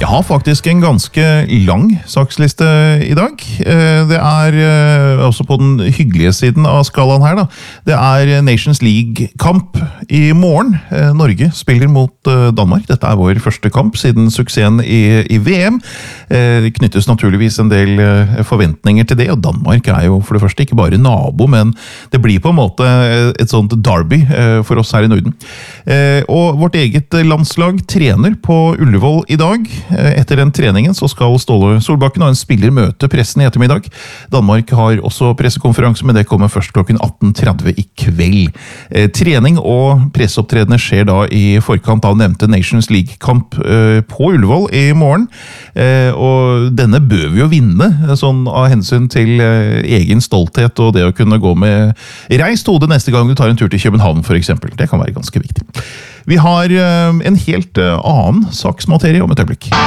Jeg har faktisk en ganske lang saksliste i dag. Det også på den hyggelige siden av skalaen her da. Det Nations League-kamp i morgen. Norge spiller mot Danmark. Dette vår første kamp siden suksessen i VM. Det knyttes naturligvis en del forventninger til det, og Danmark jo for det første ikke bare nabo, men det blir på en måte et sånt derby for oss her i Norden. Og vårt eget landslag trener på Ullevål i dag. Etter den treningen så skal Ståle Solbakken og en spiller møte pressen i ettermiddag. Danmark har også pressekonferanse, men det kommer først klokken 18:30 i kveld. Trening og presseopptredende skjer da i forkant av nevnte Nations League-kamp på Ullevål i morgen. Og denne bør vi jo vinne, sånn av hensyn til egen stolthet og det å kunne gå med reist hode neste gang du tar en tur til København for eksempel. Det kan være ganske viktig. Vi har en helt annen saksmaterie om et øyeblikk.